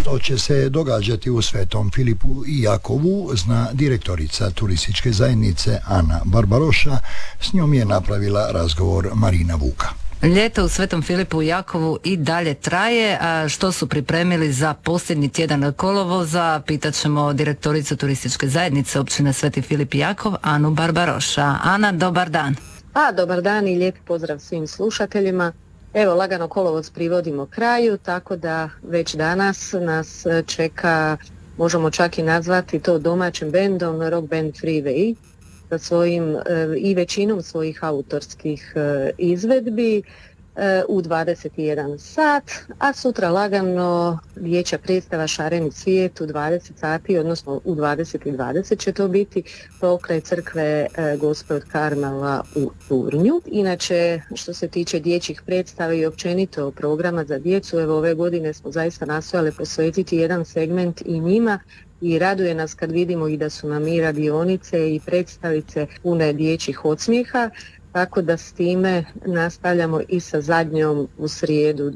što će se događati u Svetom Filipu i Jakovu zna direktorica turističke zajednice Ana Barbaroša. S njom je napravila razgovor Marina Vuka. Ljeto u Svetom Filipu i Jakovu i dalje traje, a što su pripremili za posljednji tjedan kolovoza, pitat ćemo direktoricu turističke zajednice općine Sveti Filip i Jakov, Anu Barbaroša. Ana, dobar dan. Dobar dan i lijep pozdrav svim slušateljima. Evo, lagano kolovoz privodimo kraju, tako da već danas nas čeka, možemo čak i nazvati to domaćim bendom, rock band Freeway, sa svojim i većinom svojih autorskih izvedbi u 21 sat, a sutra lagano dječja predstava Šareni svijet u 20 sati, odnosno u 20:20 će to biti pokraj crkve Gospe od Karmela u Turnju. Inače, što se tiče dječjih predstava i općenito programa za djecu, evo ove godine smo zaista nastojali posvetiti jedan segment i njima, i raduje nas kad vidimo i da su nam i radionice i predstavice pune dječjih odsmijeha, tako da s time nastavljamo i sa zadnjom u srijedu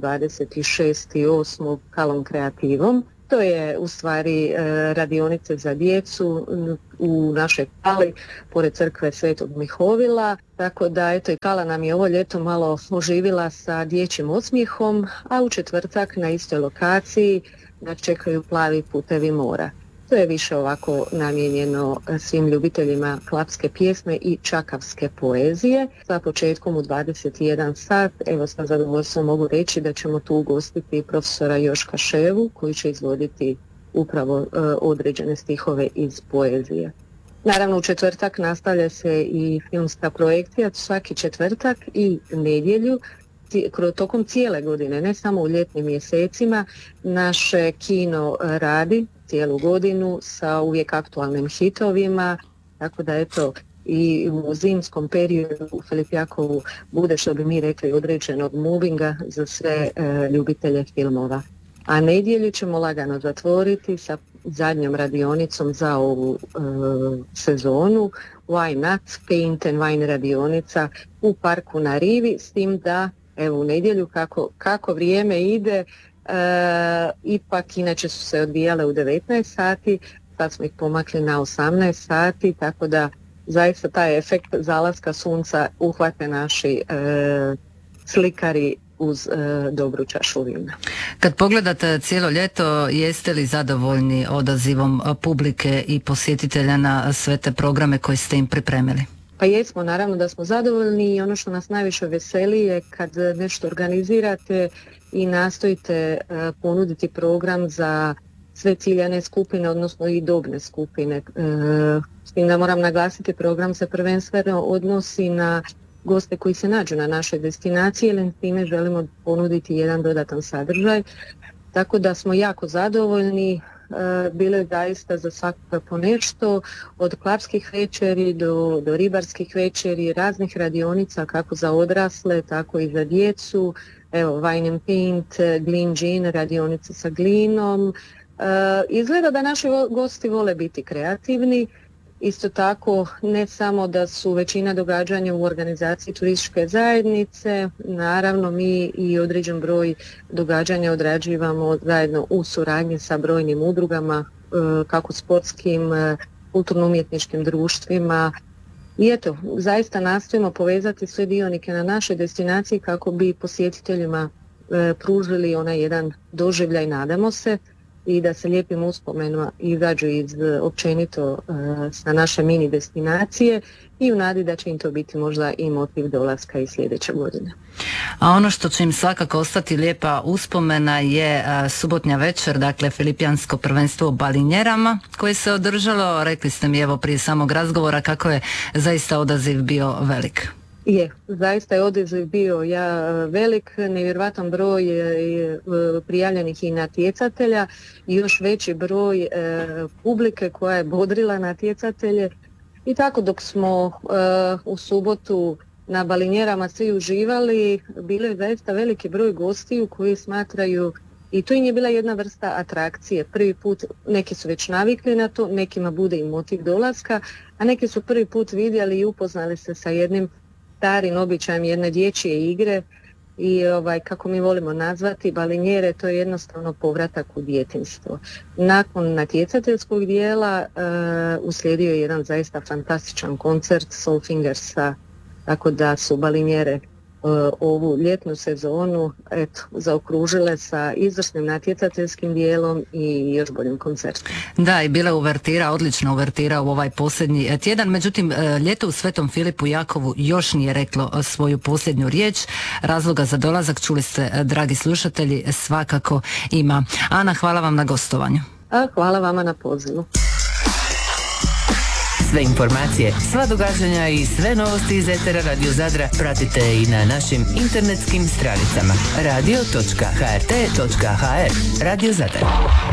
26.8. Kalom kreativom. To je u stvari radionice za djecu u našoj Kali, pored crkve Svetog Mihovila, tako da eto i Kala nam je ovo ljeto malo oživila sa dječjim odsmijehom, a u četvrtak na istoj lokaciji nas čekaju Plavi putevi mora. To je više ovako namijenjeno svim ljubiteljima klapske pjesme i čakavske poezije. Sa početkom u 21 sat, evo sa zadovoljstvom mogu reći da ćemo tu ugostiti profesora Joška Ševu koji će izvoditi upravo određene stihove iz poezije. Naravno u četvrtak nastavlja se i filmska projekcija svaki četvrtak i nedjelju. Tokom cijele godine, ne samo u ljetnim mjesecima, naše kino radi cijelu godinu sa uvijek aktualnim hitovima, tako da eto i u zimskom periodu u Filip Jakovu bude, što bi mi rekli, određenog movinga za sve ljubitelje filmova. A nedjelju ćemo lagano zatvoriti sa zadnjom radionicom za ovu sezonu, Why Not, Paint and Wine radionica u parku na Rivi, s tim da evo u nedjelju kako vrijeme ide, ipak inače su se odvijale u 19 sati, sad smo ih pomakli na 18 sati, tako da zaista taj efekt zalaska sunca uhvate naši slikari uz dobru čašu vina. Kad pogledate cijelo ljeto, jeste li zadovoljni odazivom publike i posjetitelja na sve te programe koje ste im pripremili? Pa jesmo, naravno da smo zadovoljni i ono što nas najviše veseli je kad nešto organizirate i nastojite ponuditi program za sve ciljane skupine, odnosno i dobne skupine. S tim da moram naglasiti, program se prvenstveno odnosi na goste koji se nađu na našoj destinaciji, jer s time želimo ponuditi jedan dodatan sadržaj. Tako da smo jako zadovoljni. Bile zaista za svakoga po nešto, od klapskih večeri do ribarskih večeri, raznih radionica kako za odrasle, tako i za djecu. Evo, Wine and Paint, Glin Gin, radionice sa glinom. Izgleda da naši gosti vole biti kreativni. Isto tako, ne samo da su većina događanja u organizaciji turističke zajednice, naravno mi i određen broj događanja odrađivamo zajedno u suradnji sa brojnim udrugama, kako sportskim, kulturno-umjetničkim društvima. I eto, zaista nastojimo povezati sve dionike na našoj destinaciji kako bi posjetiteljima pružili onaj jedan doživljaj, nadamo se, i da se lijepim uspomenima izađu iz općenito sa naše mini destinacije i u nadi da će im to biti možda i motiv dolaska i sljedeće godine. A ono što će im svakako ostati lijepa uspomena je subotnja večer, dakle Filipijansko prvenstvo u balinjerama koje se održalo. Rekli ste mi evo prije samog razgovora kako je zaista odaziv bio velik. Je, zaista je odaziv bio velik, nevjerojatan broj prijavljenih i natjecatelja i još veći broj publike koja je bodrila natjecatelje. I tako dok smo u subotu na balinjerama svi uživali, bilo je zaista veliki broj gostiju koji smatraju, i to im je bila jedna vrsta atrakcije. Prvi put, neki su već navikli na to, nekima bude i motiv dolaska, a neki su prvi put vidjeli i upoznali se sa jednim starim običajem jedne dječje igre i kako mi volimo nazvati balinjere, to je jednostavno povratak u djetinjstvo. Nakon natjecateljskog dijela uslijedio je jedan zaista fantastičan koncert Soul Fingersa, tako da su balinjere ovu ljetnu sezonu zaokružile sa izvrsnim natjecateljskim dijelom i još boljim koncertom. Da, i bila je uvertira, odlična uvertira u ovaj posljednji tjedan, međutim ljeto u Svetom Filipu Jakovu još nije reklo svoju posljednju riječ. Razloga za dolazak, čuli ste, dragi slušatelji, svakako ima. Ana, hvala vam na gostovanju. Hvala vama na pozivu. Sve informacije, sva događanja i sve novosti iz etera Radio Zadra pratite i na našim internetskim stranicama radio.hrt.hr. Radio Zadar.